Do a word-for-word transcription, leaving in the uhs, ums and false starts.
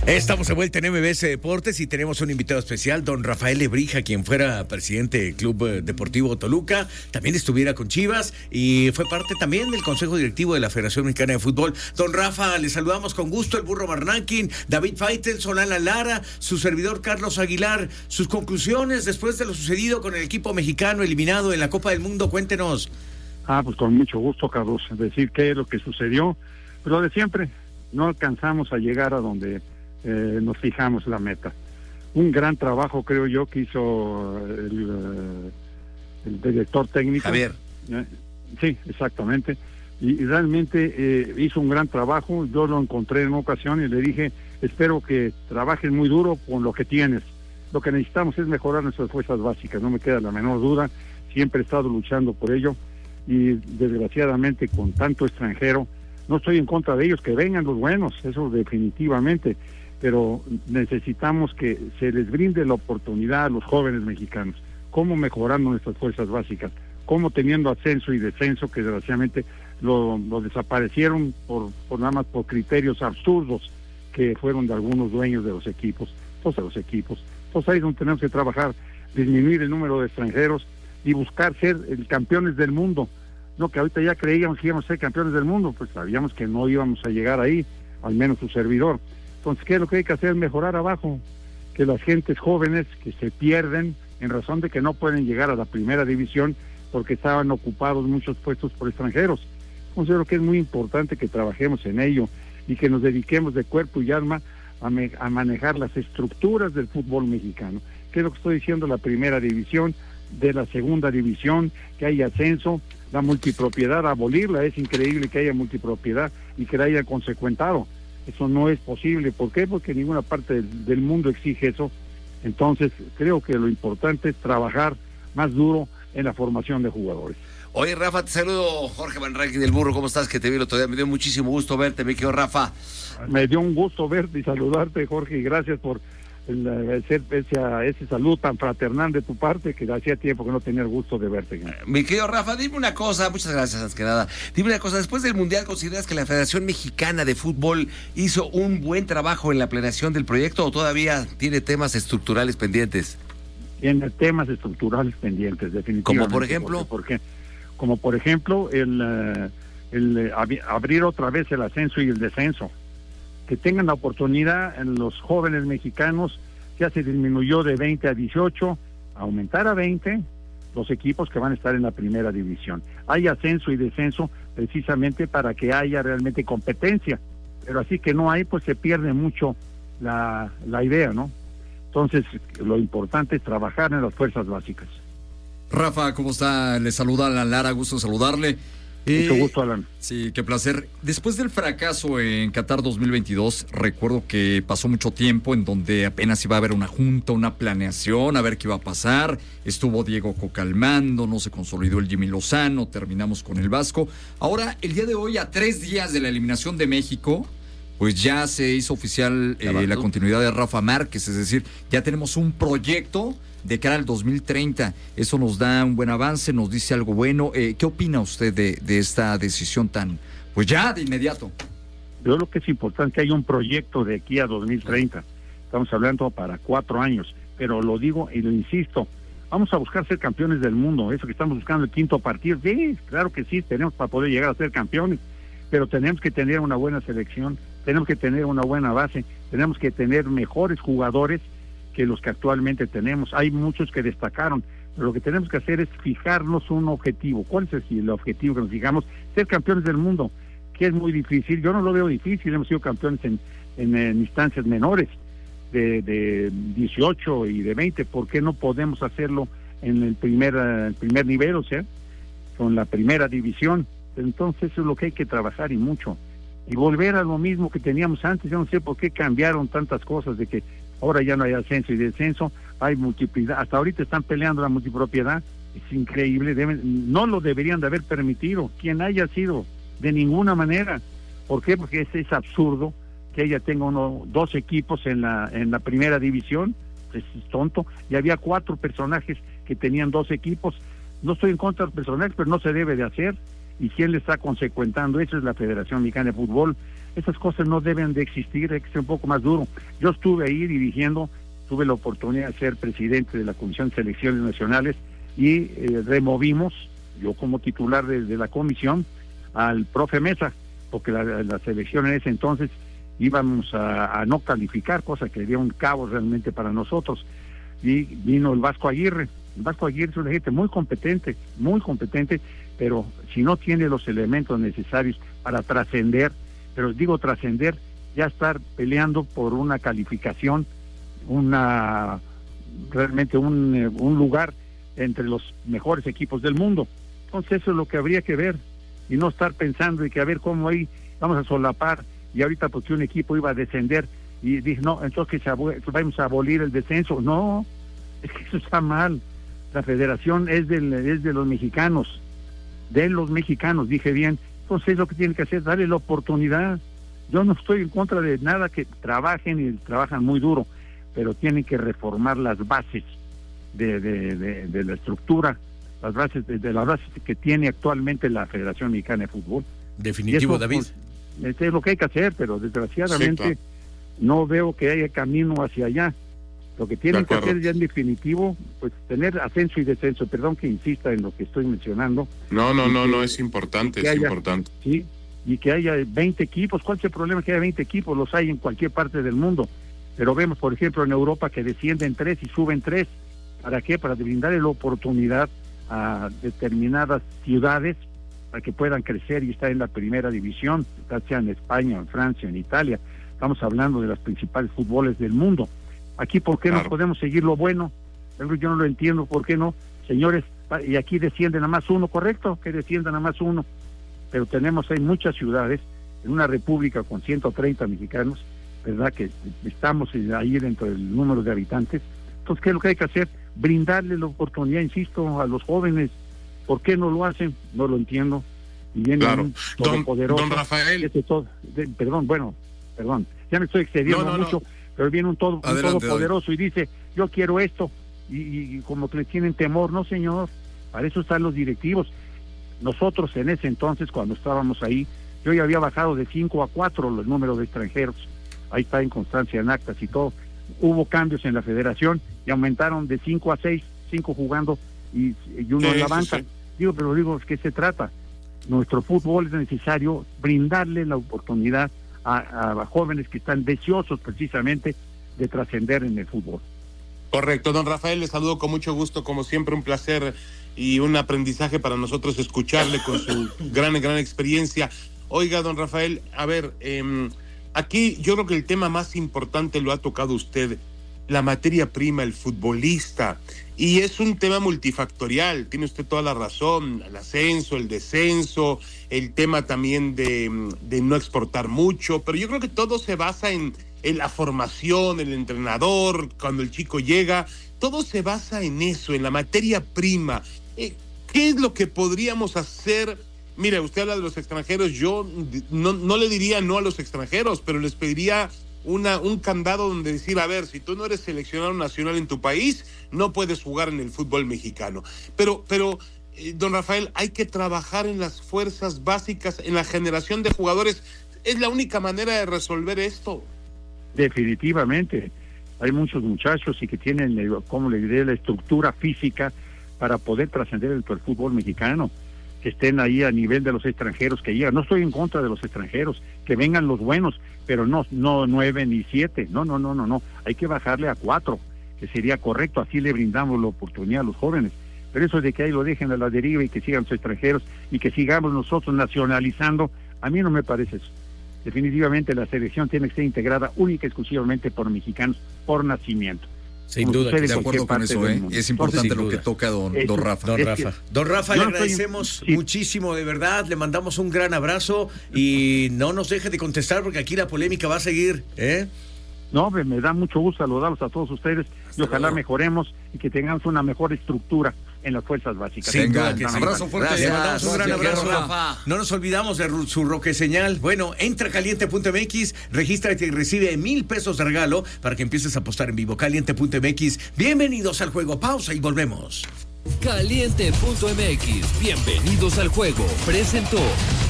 Estamos de vuelta en M B S Deportes y tenemos un invitado especial, don Rafael Lebrija, quien fuera presidente del Club Deportivo Toluca, también estuviera con Chivas y fue parte también del Consejo Directivo de la Federación Mexicana de Fútbol. Don Rafa, le saludamos con gusto, el Burro Barranquín, David Faitelson, Alan Lara, su servidor Carlos Aguilar. Sus conclusiones después de lo sucedido con el equipo mexicano eliminado en la Copa del Mundo, cuéntenos. Ah, pues con mucho gusto, Carlos, decir qué es lo que sucedió, pero de siempre, no alcanzamos a llegar a donde Eh, nos fijamos la meta. Un gran trabajo, creo yo, que hizo el, el director técnico. Javier. Eh, sí, exactamente. Y, y realmente eh, hizo un gran trabajo. Yo lo encontré en una ocasión y le dije, espero que trabajes muy duro con lo que tienes. Lo que necesitamos es mejorar nuestras fuerzas básicas, no me queda la menor duda. Siempre he estado luchando por ello y desgraciadamente con tanto extranjero, no estoy en contra de ellos, que vengan los buenos, eso definitivamente, pero necesitamos que se les brinde la oportunidad a los jóvenes mexicanos, cómo mejorando nuestras fuerzas básicas, cómo teniendo ascenso y descenso, que desgraciadamente lo, lo desaparecieron por, por nada más por criterios absurdos que fueron de algunos dueños de los equipos, todos de los equipos. Entonces ahí es donde tenemos que trabajar, disminuir el número de extranjeros y buscar ser el campeones del mundo. No, que ahorita ya creíamos que íbamos a ser campeones del mundo, pues sabíamos que no íbamos a llegar ahí, al menos su servidor. Entonces, ¿qué es lo que hay que hacer? Mejorar abajo, que las gentes jóvenes que se pierden en razón de que no pueden llegar a la primera división porque estaban ocupados muchos puestos por extranjeros. Considero que es muy importante que trabajemos en ello y que nos dediquemos de cuerpo y alma a, me, a manejar las estructuras del fútbol mexicano. ¿Qué es lo que estoy diciendo? La primera división, de la segunda división, que haya ascenso, la multipropiedad, abolirla. Es increíble que haya multipropiedad y que la haya consecuentado. Eso no es posible. ¿Por qué? Porque ninguna parte del, del mundo exige eso. Entonces, creo que lo importante es trabajar más duro en la formación de jugadores. Oye, Rafa, te saludo, Jorge Van Rankin del Burro. ¿Cómo estás? Que te vi el otro día. Me dio muchísimo gusto verte, mi querido Rafa. Me dio un gusto verte y saludarte, Jorge, y gracias por el, ese, ese, ese saludo tan fraternal de tu parte, que hacía tiempo que no tenía el gusto de verte. Eh, mi querido Rafa, dime una cosa, muchas gracias, antes que nada. Dime una cosa, después del Mundial, ¿consideras que la Federación Mexicana de Fútbol hizo un buen trabajo en la planeación del proyecto o todavía tiene temas estructurales pendientes? Tiene temas estructurales pendientes, definitivamente. ¿Como por ejemplo? Porque, porque, como por ejemplo, el, el, el abrir otra vez el ascenso y el descenso. Que tengan la oportunidad en los jóvenes mexicanos, ya se disminuyó de veinte a dieciocho, aumentar a veinte los equipos que van a estar en la primera división. Hay ascenso y descenso precisamente para que haya realmente competencia, pero así que no hay, pues se pierde mucho la, la idea, ¿no? Entonces, lo importante es trabajar en las fuerzas básicas. Rafa, ¿cómo está? Le saluda Alan Lara, gusto en saludarle. Mucho gusto, Alan. Sí, qué placer. Después del fracaso en Qatar dos mil veintidós, recuerdo que pasó mucho tiempo en donde apenas iba a haber una junta, una planeación, a ver qué iba a pasar. Estuvo Diego Cocalmando, no se consolidó el Jimmy Lozano, terminamos con el Vasco. Ahora, el día de hoy, a tres días de la eliminación de México, pues ya se hizo oficial eh, la continuidad de Rafa Márquez, es decir, ya tenemos un proyecto de cara al dos mil treinta. Eso nos da un buen avance, nos dice algo bueno. Eh, ¿Qué opina usted de, de esta decisión tan, pues ya de inmediato? Yo creo que es importante que haya un proyecto de aquí a dos mil treinta. Estamos hablando para cuatro años, pero lo digo y lo insisto, vamos a buscar ser campeones del mundo. Eso que estamos buscando el quinto partido, sí, claro que sí, tenemos para poder llegar a ser campeones, pero tenemos que tener una buena selección, tenemos que tener una buena base, tenemos que tener mejores jugadores que los que actualmente tenemos. Hay muchos que destacaron, pero lo que tenemos que hacer es fijarnos un objetivo. ¿Cuál es el objetivo que nos fijamos? Ser campeones del mundo, que es muy difícil. Yo no lo veo difícil, hemos sido campeones en, en, en instancias menores, de, de dieciocho y de veinte. ¿Por qué no podemos hacerlo en el primer, el primer nivel, o sea, con la primera división? Entonces eso es lo que hay que trabajar y mucho. Y volver a lo mismo que teníamos antes. Yo no sé por qué cambiaron tantas cosas, de que ahora ya no hay ascenso y descenso, hay multiplicidad. Hasta ahorita están peleando la multipropiedad. Es increíble. Deben, no lo deberían de haber permitido. Quien haya sido, de ninguna manera. ¿Por qué? Porque es, es absurdo que ella tenga uno, dos equipos en la en la primera división. Es tonto. Y había cuatro personajes que tenían dos equipos. No estoy en contra de los personajes, pero no se debe de hacer. ¿Y quién le está consecuentando? Eso es la Federación Mexicana de Fútbol. Esas cosas no deben de existir, hay que ser un poco más duro. Yo estuve ahí dirigiendo, tuve la oportunidad de ser presidente de la Comisión de Selecciones Nacionales y eh, removimos, yo como titular de, de la comisión, al profe Mesa, porque la, la selección en ese entonces íbamos a, a no calificar, cosa que sería un caos realmente para nosotros. Y vino el Vasco Aguirre. El Vasco Aguirre es una gente muy competente, muy competente, pero si no tiene los elementos necesarios para trascender, pero digo trascender, ya estar peleando por una calificación, una realmente un, un lugar entre los mejores equipos del mundo. Entonces eso es lo que habría que ver, y no estar pensando y que a ver cómo ahí vamos a solapar, y ahorita porque un equipo iba a descender y dije, no, entonces que se abue- vamos a abolir el descenso. No, es que eso está mal. La federación es, del, es de los mexicanos, de los mexicanos, dije bien. Entonces lo que tienen que hacer es darle la oportunidad. Yo no estoy en contra de nada, que trabajen y trabajan muy duro, pero tienen que reformar las bases de, de, de, de la estructura, las bases de, de las bases que tiene actualmente la Federación Mexicana de Fútbol. Definitivo, Eso, David. Pues, este es lo que hay que hacer, pero desgraciadamente Sí, claro. no veo que haya camino hacia allá. Lo que tienen De que acuerdo. hacer ya en definitivo, pues tener ascenso y descenso. Perdón que insista en lo que estoy mencionando, No, no, Y no, que- no, es importante, que es haya- importante. ¿sí? Y que haya veinte equipos. ¿Cuál es el problema que haya veinte equipos? Los hay en cualquier parte del mundo. Pero vemos, por ejemplo, en Europa que descienden tres y suben tres. ¿Para qué? Para brindarle la oportunidad a determinadas ciudades para que puedan crecer y estar en la primera división, ya sea en España, en Francia, en Italia. Estamos hablando de las principales fútboles del mundo. Aquí, ¿por qué Claro. no podemos seguir lo bueno? Yo no lo entiendo, ¿por qué no? Señores, y aquí descienden a más uno, ¿correcto? Que desciendan a más uno. Pero tenemos, hay muchas ciudades, en una república con ciento treinta mexicanos, ¿verdad? Que estamos ahí dentro del número de habitantes. Entonces, ¿qué es lo que hay que hacer? Brindarle la oportunidad, insisto, a los jóvenes. ¿Por qué no lo hacen? No lo entiendo. Y viene Claro. un Don, todopoderoso. don Rafael, Ese todo, de- perdón, bueno, perdón, ya me estoy excediendo No, no, no. mucho, pero viene un todo un Adelante, todopoderoso y dice, yo quiero esto, y, y como que le tienen temor. No, señor, para eso están los directivos. Nosotros en ese entonces, cuando estábamos ahí, yo ya había bajado de cinco a cuatro el número de extranjeros. Ahí está en constancia, en actas y todo. Hubo cambios en la federación y aumentaron de cinco a seis, cinco jugando y, y uno Sí, en la sí, banca. sí. Digo, pero digo, ¿qué se trata? Nuestro fútbol es necesario brindarle la oportunidad a, a jóvenes que están deseosos precisamente de trascender en el fútbol. correcto. Don Rafael, le saludo con mucho gusto, como siempre, un placer y un aprendizaje para nosotros escucharle con su gran, gran experiencia. Oiga, don Rafael, a ver, eh, aquí yo creo que el tema más importante lo ha tocado usted, la materia prima, el futbolista, y es un tema multifactorial, tiene usted toda la razón, el ascenso, el descenso, el tema también de, de no exportar mucho, pero yo creo que todo se basa en, en la formación, el entrenador, cuando el chico llega, todo se basa en eso, en la materia prima. Eh, ¿Qué es lo que podríamos hacer? Mire, usted habla de los extranjeros, yo no, no le diría no a los extranjeros, pero les pediría una, un candado donde decir, a ver, si tú no eres seleccionado nacional en tu país, no puedes jugar en el fútbol mexicano. Pero, pero eh, don Rafael, hay que trabajar en las fuerzas básicas, en la generación de jugadores. Es la única manera de resolver esto. Definitivamente. Hay muchos muchachos y que tienen, eh, como le diré, la estructura física para poder trascender el, el fútbol mexicano, que estén ahí a nivel de los extranjeros que llegan. No estoy en contra de los extranjeros, que vengan los buenos, pero no no nueve ni siete. No, no, no, no, no. Hay que bajarle a cuatro, que sería correcto. Así le brindamos la oportunidad a los jóvenes. Pero eso de que ahí lo dejen a la deriva y que sigan los extranjeros y que sigamos nosotros nacionalizando, a mí no me parece eso. Definitivamente la selección tiene que ser integrada única y exclusivamente por mexicanos por nacimiento. Sin Como duda sucede que De en sí. acuerdo cualquier con parte eso, del ¿eh? mundo. Es importante Sin lo que duda. toca don, Eso, don Rafa. Don Es Rafa. que- Don Rafa, Yo le no estoy- agradecemos sí. muchísimo, de verdad. Le mandamos un gran abrazo y no nos deje de contestar porque aquí la polémica va a seguir, ¿eh? No, me, me da mucho gusto saludarlos a todos ustedes y ojalá luego. mejoremos y que tengamos una mejor estructura en las fuerzas básicas. Sin Venga, duda que sí. abrazo fuerte. Gracias. Le mandamos un gran Gracias, abrazo. Rafa. No nos olvidamos de ru- su roque señal. Bueno, entra a caliente punto m x, regístrate y recibe mil pesos de regalo para que empieces a apostar en vivo. caliente punto m x. Bienvenidos al juego. Pausa y volvemos. Caliente punto m x, bienvenidos al juego. Presentó